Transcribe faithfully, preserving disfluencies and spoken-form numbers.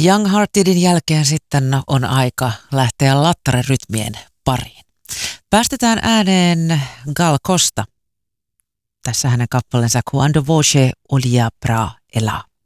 Young Heartedin jälkeen sitten on aika lähteä lattarerytmien pariin. Päästetään ääneen Gal Costa. Tässä hänen kappaleensa Quando voce olia pra elà.